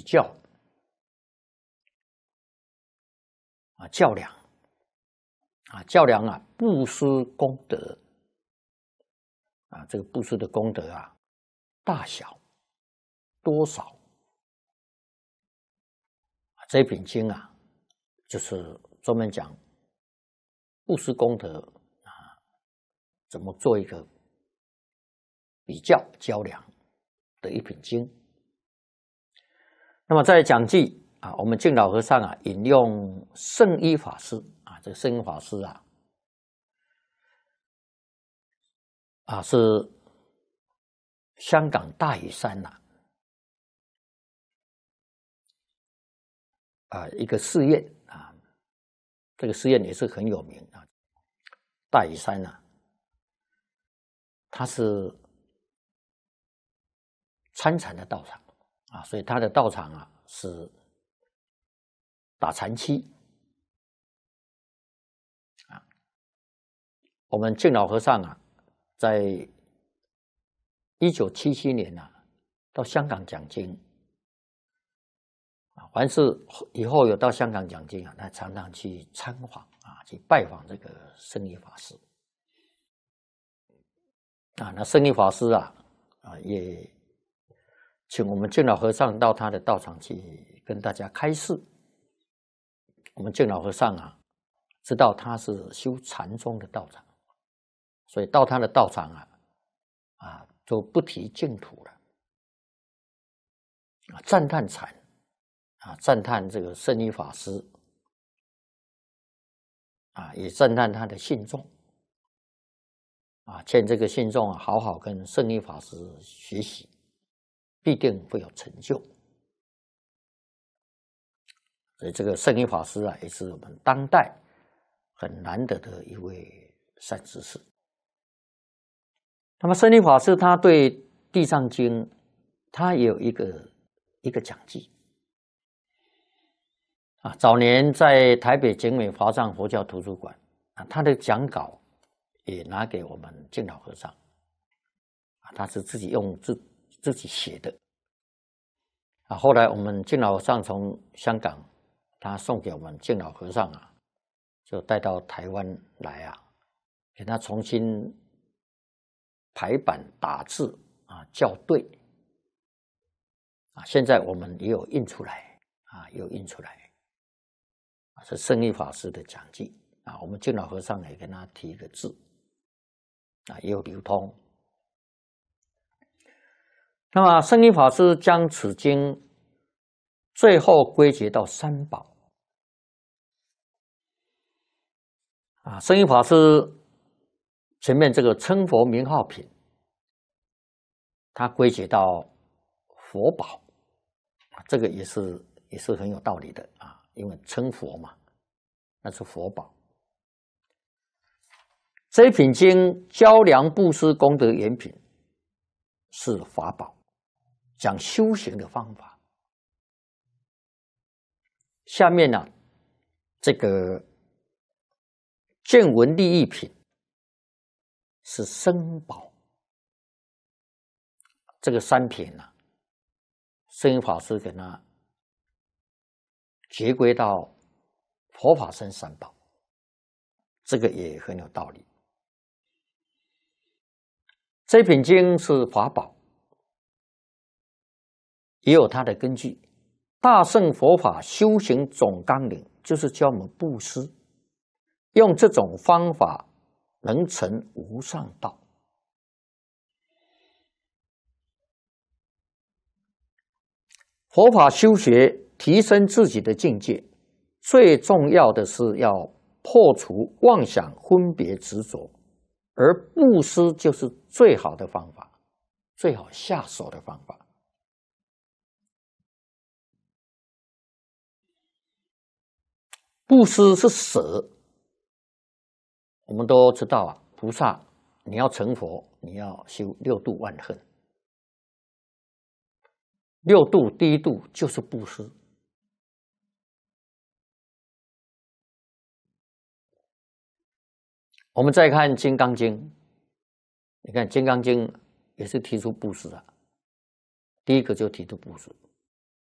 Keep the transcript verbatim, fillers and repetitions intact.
教啊，教量啊，教量啊，布施功德啊，这个布施的功德啊，大小多少啊，这一品经啊，就是专门讲布施功德啊，怎么做一个比较较量的一品经。那么在讲记啊，我们净老和尚啊引用圣依法师啊，这个圣依法师啊，啊是香港大屿山呐啊，啊一个寺院啊，这个寺院也是很有名啊，大屿山呐、啊，它是参禅的道场啊，所以它的道场啊是打禅期啊。我们净老和尚啊，在一九七七年啊，到香港讲经啊，凡是以后有到香港讲经啊，他常常去参访啊，去拜访这个圣依法师啊。那圣依法师啊啊也请我们净老和尚到他的道场去跟大家开示。我们净老和尚啊，知道他是修禅宗的道场，所以到他的道场啊，啊就不提净土了，啊赞叹禅，啊赞叹这个圣依法师，啊也赞叹他的信众，啊劝这个信众啊好好跟圣依法师学习，必定会有成就。所以这个圣依法师啊，也是我们当代很难得的一位善知识。那么圣依法师他对《地藏经》，他也有一个一个讲记啊。早年在台北景美华藏佛教图书馆啊，他的讲稿也拿给我们净老和尚啊，他是自己用自自己写的啊。后来我们净老和尚从香港，他送给我们净老和尚啊，就带到台湾来啊，给他重新排版打字啊，校对啊。现在我们也有印出来啊，也有印出来啊，是圣依法师的讲记啊。我们净老和尚也跟他提一个字啊，也有流通。那么圣依法师将此经最后归结到三宝啊。圣依法师前面这个称佛名号品，它归结到佛宝，这个也是也是很有道理的啊，因为称佛嘛，那是佛宝。这一品经较量布施功德严品是法宝，讲修行的方法。下面呢、啊，这个见闻利益品是僧宝。这个三品呢、啊，圣依法师给他结归到佛法僧三宝，这个也很有道理。这品经是法宝，也有它的根据。大乘佛法修行总纲领就是教我们布施，用这种方法能成无上道。佛法修学提升自己的境界，最重要的是要破除妄想分别执着，而布施就是最好的方法，最好下手的方法。布施是舍，我们都知道啊，菩萨你要成佛，你要修六度万恨。六度第一度就是布施。我们再看《金刚经》，你看《金刚经》也是提出布施啊，第一个就提出布施。